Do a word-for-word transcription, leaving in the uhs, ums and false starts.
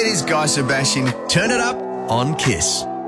is Guy Sebastian. Turn it up on Kiss.